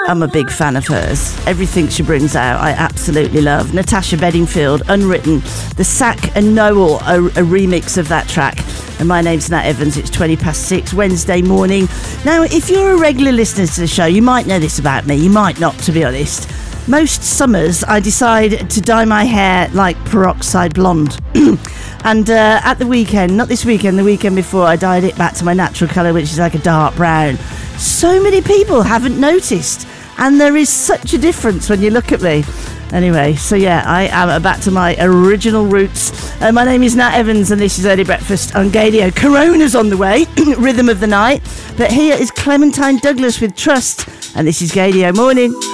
I'm a big fan of hers. Everything she brings out, I absolutely love. Natasha Bedingfield, Unwritten. The Sack and Noel, a remix of that track. And my name's Nat Evans. It's 6:20 Wednesday morning. Now, if you're a regular listener to the show, you might know this about me. You might not, to be honest. Most summers, I decide to dye my hair like peroxide blonde. And at the weekend, not this weekend, the weekend before, I dyed it back to my natural colour, which is like a dark brown. So many people haven't noticed. And there is such a difference when you look at me. Anyway, so yeah, I am back to my original roots. My name is Nat Evans, and this is Early Breakfast on Gaydio. Corona's on the way, rhythm of the night. But here is Clementine Douglas with Trust, and this is Gaydio Morning.